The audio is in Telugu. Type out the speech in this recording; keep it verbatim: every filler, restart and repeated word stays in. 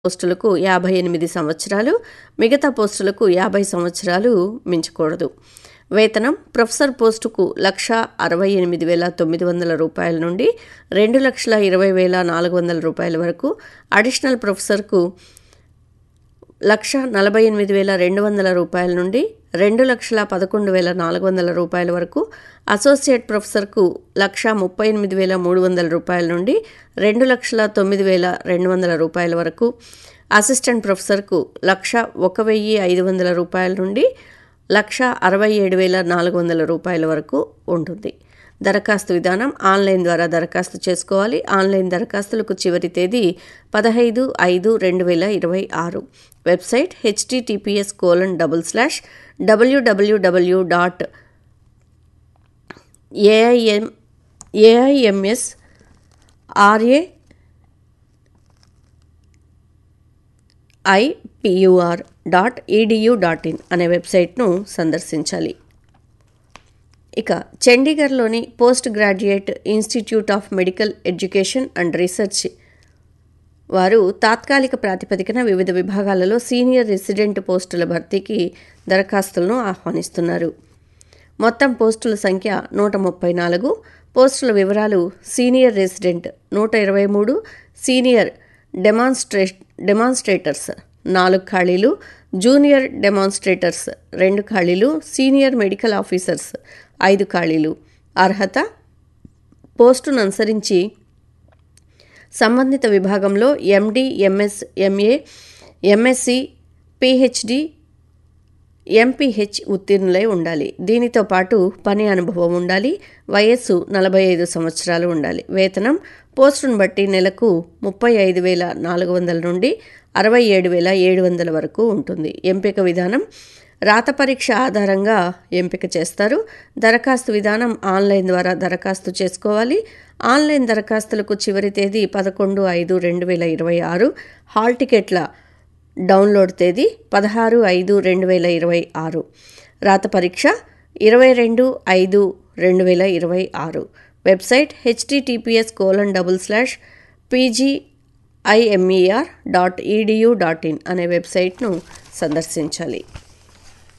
పోస్టులకు యాభై ఎనిమిది సంవత్సరాలు, మిగతా పోస్టులకు యాభై సంవత్సరాలు మించకూడదు. వేతనం ప్రొఫెసర్ పోస్టుకు లక్ష అరవై ఎనిమిది వేల తొమ్మిది వందల రూపాయల నుండి రెండు లక్షల ఇరవై వేల నాలుగు వందల రూపాయల వరకు, అడిషనల్ ప్రొఫెసర్కు లక్ష నలభై ఎనిమిది వేల రెండు వందల రూపాయల నుండి రెండు లక్షల పదకొండు వేల నాలుగు వందల రూపాయల వరకు, అసోసియేట్ ప్రొఫెసర్కు లక్ష ముప్పై ఎనిమిది వేల మూడు వందల రూపాయల నుండి రెండు లక్షల తొమ్మిది వేల రెండు వందల రూపాయల వరకు, అసిస్టెంట్ ప్రొఫెసర్కు లక్ష ఒక వెయ్యి ఐదు వందల రూపాయల నుండి లక్ష అరవై ఏడు వేల నాలుగు వందల రూపాయల వరకు ఉంటుంది. దరఖాస్తు విధానం ఆన్లైన్ ద్వారా దరఖాస్తు చేసుకోవాలి. ఆన్లైన్ దరఖాస్తులకు చివరి తేదీ పదహైదు ఐదు రెండు వేల ఇరవై ఆరు. Website HTTPS colon double slash WWW dot AIM AIMS RA ఐపియుఆర్ dot edu dot in అనే వెబ్సైట్ను సందర్శించాలి. ఇక చండీగఢ్లోని post graduate institute of medical education and research వారు తాత్కాలిక ప్రాతిపదికన వివిధ విభాగాలలో సీనియర్ రెసిడెంట్ పోస్టుల భర్తీకి దరఖాస్తులను ఆహ్వానిస్తున్నారు. మొత్తం పోస్టుల సంఖ్య నూట ముప్పై నాలుగు. పోస్టుల వివరాలు: సీనియర్ రెసిడెంట్ నూట ఇరవై మూడు, సీనియర్ డెమాన్స్ట్రే డెమాన్స్ట్రేటర్స్ నాలుగు ఖాళీలు, జూనియర్ డెమాన్స్ట్రేటర్స్ రెండు ఖాళీలు, సీనియర్ మెడికల్ ఆఫీసర్స్ ఐదు ఖాళీలు. అర్హత: పోస్టును అనుసరించి సంబంధిత విభాగంలో ఎండి, MS, MA, MSc, PhD, MPH ఉత్తీర్ణులై ఉండాలి. దీనితో పాటు పని అనుభవం ఉండాలి. వయస్సు నలభై ఐదు సంవత్సరాలు ఉండాలి. వేతనం పోస్టును బట్టి నెలకు ముప్పై ఐదు వేల నాలుగు వందల నుండి అరవై ఏడు వేల ఏడు వందల వరకు ఉంటుంది. ఎంపిక విధానం రాత పరీక్ష ఆధారంగా ఎంపిక చేస్తారు. దరఖాస్తు విధానం ఆన్లైన్ ద్వారా దరఖాస్తు చేసుకోవాలి. ఆన్లైన్ దరఖాస్తులకు చివరి తేదీ పదకొండు ఐదు రెండు వేల ఇరవై ఆరు. హాల్ టికెట్ల డౌన్లోడ్ తేదీ పదహారు ఐదు రెండు వేల ఇరవై ఆరు. రాత పరీక్ష ఇరవై రెండు ఐదు రెండు వేల ఇరవై ఆరు. Website HTTPS colon double slash PGIMER dot edu dot in అనే వెబ్సైట్ను సందర్శించాలి.